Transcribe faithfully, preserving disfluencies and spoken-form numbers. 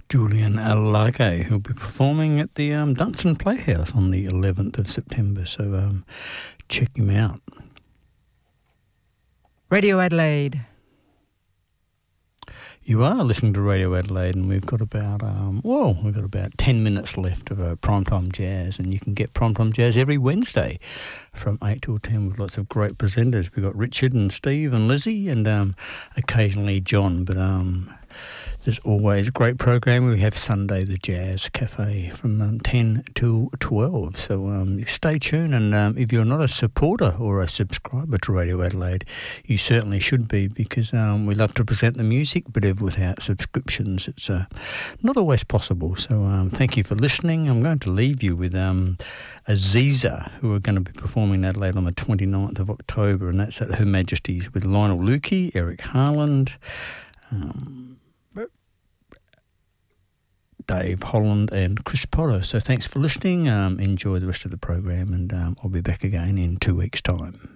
Julian Lage, who'll be performing at the um, Dunstan Playhouse on the eleventh of September, so um, check him out. Radio Adelaide. You are listening to Radio Adelaide, and we've got about um, well, we've got about ten minutes left of uh, Primetime Jazz, and you can get Primetime Jazz every Wednesday from eight till ten with lots of great presenters. We've got Richard and Steve and Lizzie, and um, occasionally John, but um, there's always a great program. We have Sunday the Jazz Cafe from um, ten till twelve. So um, stay tuned, and um, if you're not a supporter or a subscriber to Radio Adelaide, you certainly should be, because um, we love to present the music, but if without subscriptions, it's uh, not always possible. So um, thank you for listening. I'm going to leave you with um, Aziza, who are going to be performing in Adelaide on the twenty-ninth of October, and that's at Her Majesty's with Lionel Lukey, Eric Harland, um, Dave Holland and Chris Potter. So thanks for listening. Um, enjoy the rest of the program, and um, I'll be back again in two weeks' time.